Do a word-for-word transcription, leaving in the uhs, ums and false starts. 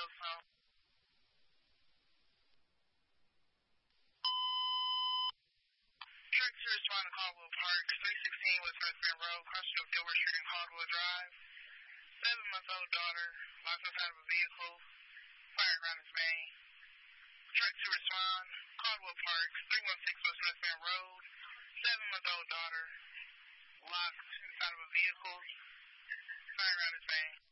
ghost home. Truck to respond to Caldwell Park, three sixteen West North Bend Road, crossing of Gilbert Street and Caldwell Drive. Seven-month-old daughter locked inside of a vehicle, fire around his vein. Truck to respond, Caldwell Park, three one six West North Bend Road. Seven-month-old daughter locked inside of a vehicle, fire around his vein.